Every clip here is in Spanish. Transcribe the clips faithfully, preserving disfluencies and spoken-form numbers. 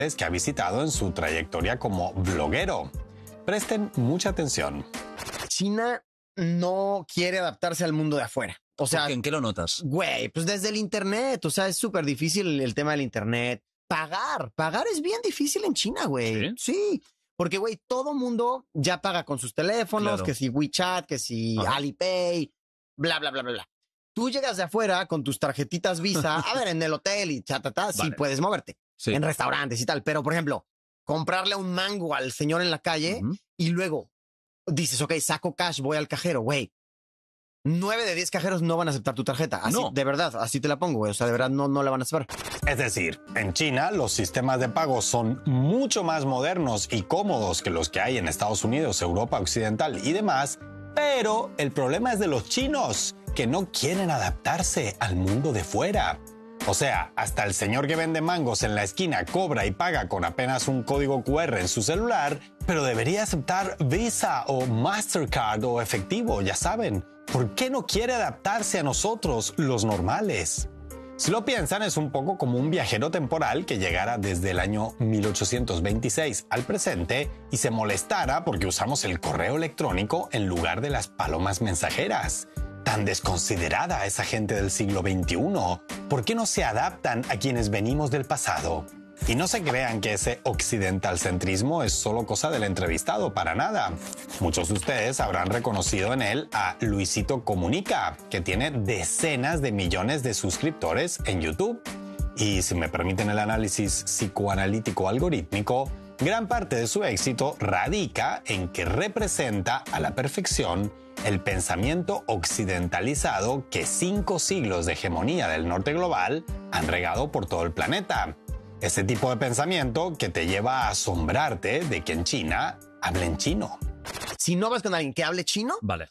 que ha visitado en su trayectoria como bloguero. Presten mucha atención. China no quiere adaptarse al mundo de afuera. O sea, ¿en qué lo notas? Güey, pues desde el internet. O sea, es súper difícil el, el tema del internet. Pagar, pagar es bien difícil en China, güey. ¿Sí? Sí. Porque, güey, todo mundo ya paga con sus teléfonos, claro. Que si WeChat, que si Ajá. Alipay, bla, bla, bla, bla, bla. Tú llegas de afuera con tus tarjetitas Visa, a ver, en el hotel y chatata, vale. Sí puedes moverte. Sí. En restaurantes y tal. Pero, por ejemplo, comprarle un mango al señor en la calle uh-huh. y luego dices, ok, saco cash, voy al cajero, güey. Nueve de diez cajeros no van a aceptar tu tarjeta. Así, no. De verdad, así te la pongo, güey. O sea, de verdad no, no la van a aceptar. Es decir, en China los sistemas de pago son mucho más modernos y cómodos que los que hay en Estados Unidos, Europa Occidental y demás, pero el problema es de los chinos, que no quieren adaptarse al mundo de fuera. O sea, hasta el señor que vende mangos en la esquina cobra y paga con apenas un código cu erre en su celular, pero debería aceptar Visa o Mastercard o efectivo, ya saben. ¿Por qué no quiere adaptarse a nosotros, los normales? Si lo piensan, es un poco como un viajero temporal que llegara desde el año mil ochocientos veintiséis al presente y se molestara porque usamos el correo electrónico en lugar de las palomas mensajeras. Tan desconsiderada esa gente del siglo veintiuno. ¿Por qué no se adaptan a quienes venimos del pasado? Y no se crean que ese occidentalcentrismo es solo cosa del entrevistado, para nada. Muchos de ustedes habrán reconocido en él a Luisito Comunica, que tiene decenas de millones de suscriptores en YouTube. Y si me permiten el análisis psicoanalítico algorítmico, gran parte de su éxito radica en que representa a la perfección el pensamiento occidentalizado que cinco siglos de hegemonía del norte global han regado por todo el planeta. Ese tipo de pensamiento que te lleva a asombrarte de que en China hablen chino. Si no vas con alguien que hable chino, vale.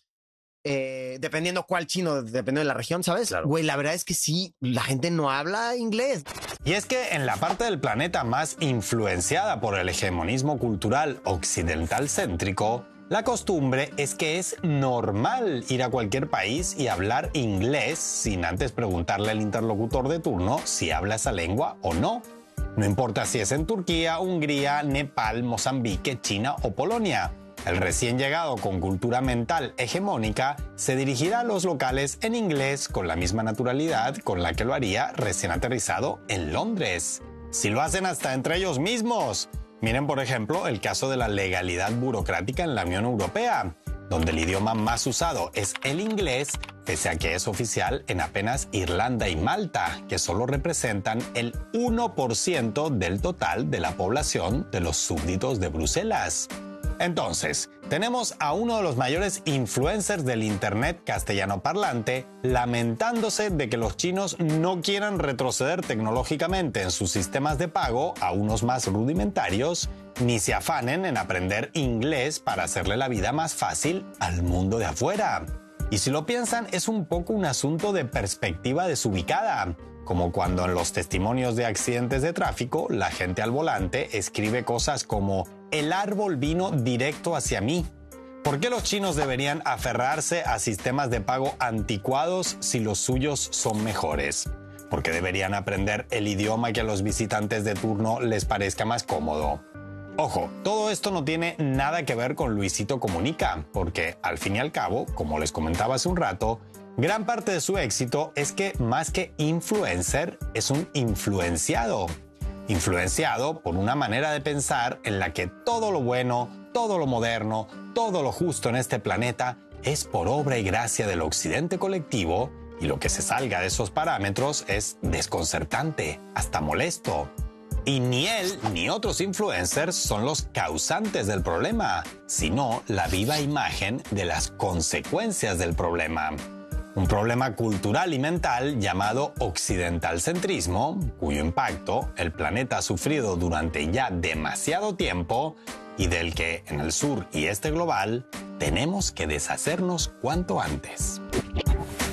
Eh, dependiendo cuál chino, dependiendo de la región, ¿sabes? Claro. Güey, la verdad es que sí, la gente no habla inglés. Y es que en la parte del planeta más influenciada por el hegemonismo cultural occidental céntrico, la costumbre es que es normal ir a cualquier país y hablar inglés sin antes preguntarle al interlocutor de turno si habla esa lengua o no. No importa si es en Turquía, Hungría, Nepal, Mozambique, China o Polonia. El recién llegado con cultura mental hegemónica se dirigirá a los locales en inglés con la misma naturalidad con la que lo haría recién aterrizado en Londres. Si lo hacen hasta entre ellos mismos. Miren, por ejemplo, el caso de la legalidad burocrática en la Unión Europea, donde el idioma más usado es el inglés, pese a que es oficial en apenas Irlanda y Malta, que solo representan el uno por ciento del total de la población de los súbditos de Bruselas. Entonces, tenemos a uno de los mayores influencers del internet castellano parlante lamentándose de que los chinos no quieran retroceder tecnológicamente en sus sistemas de pago a unos más rudimentarios, ni se afanen en aprender inglés para hacerle la vida más fácil al mundo de afuera. Y si lo piensan, es un poco un asunto de perspectiva desubicada, como cuando en los testimonios de accidentes de tráfico la gente al volante escribe cosas como «El árbol vino directo hacia mí». ¿Por qué los chinos deberían aferrarse a sistemas de pago anticuados si los suyos son mejores? ¿Por qué deberían aprender el idioma que a los visitantes de turno les parezca más cómodo? Ojo, todo esto no tiene nada que ver con Luisito Comunica, porque al fin y al cabo, como les comentaba hace un rato, gran parte de su éxito es que más que influencer, es un influenciado. Influenciado por una manera de pensar en la que todo lo bueno, todo lo moderno, todo lo justo en este planeta es por obra y gracia del occidente colectivo, y lo que se salga de esos parámetros es desconcertante, hasta molesto. Y ni él ni otros influencers son los causantes del problema, sino la viva imagen de las consecuencias del problema. Un problema cultural y mental llamado occidentalcentrismo, cuyo impacto el planeta ha sufrido durante ya demasiado tiempo y del que en el sur y este global tenemos que deshacernos cuanto antes.